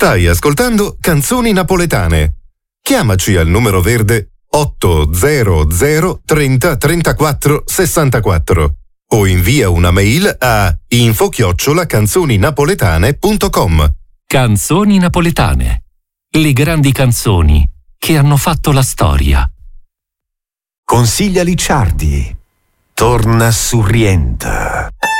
Stai ascoltando Canzoni Napoletane. Chiamaci al numero verde 800 30 34 64 o invia una mail a info@canzoninapoletane.com. Canzoni napoletane. Le grandi canzoni che hanno fatto la storia. Consiglia Licciardi. Torna Surrienta.